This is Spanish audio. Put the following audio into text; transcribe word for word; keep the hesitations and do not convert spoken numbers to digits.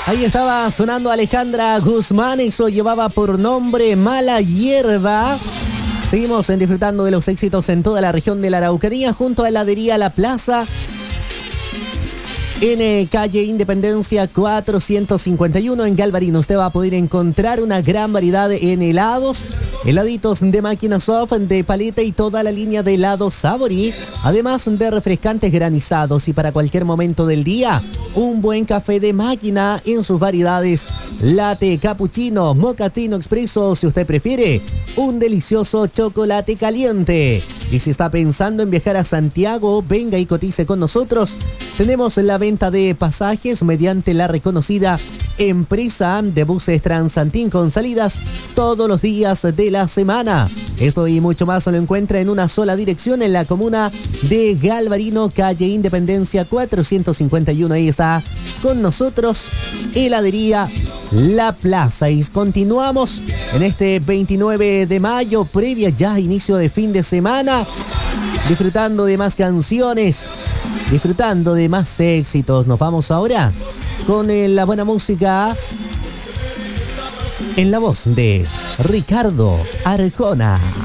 Ahí estaba sonando Alejandra Guzmán, eso llevaba por nombre Mala Hierba. Seguimos en disfrutando de los éxitos en toda la región de la Araucanía, junto a heladería La Plaza, en eh, calle Independencia cuatrocientos cincuenta y uno en Galvarino. Usted va a poder encontrar una gran variedad en helados, heladitos de máquina soft, de paleta y toda la línea de helados Saborí, además de refrescantes granizados. Y para cualquier momento del día, un buen café de máquina en sus variedades: latte, cappuccino, mochaccino expreso, si usted prefiere, un delicioso chocolate caliente. Y si está pensando en viajar a Santiago, venga y cotice con nosotros. Tenemos la venta de pasajes mediante la reconocida empresa de buses Transantín, con salidas todos los días de la semana. Esto y mucho más lo encuentra en una sola dirección en la comuna de Galvarino, calle Independencia cuatrocientos cincuenta y uno. Ahí está con nosotros heladería La Plaza. Y continuamos en este veintinueve de mayo, previa ya inicio de fin de semana, disfrutando de más canciones, disfrutando de más éxitos. Nos vamos ahora con eh, la buena música en la voz de Ricardo Arjona.